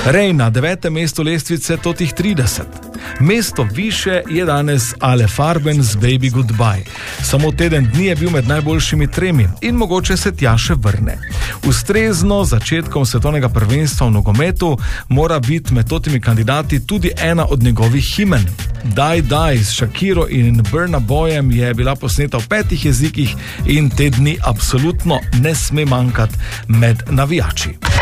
Rej na 9. mestu lestvice totih 30. Mesto više je danes Ale Farben z Baby Goodbye. Samo teden dni je bil med najboljšimi 3 in mogoče se tja še vrne. Ustrezno začetkom svetovnega prvenstva v nogometu mora biti med totimi kandidati tudi ena od njegovih himen. Die Die s Shakiro in Burna Boyem je bila posneta v 5 jezikih in te dni absolutno ne sme manjkati med navijači.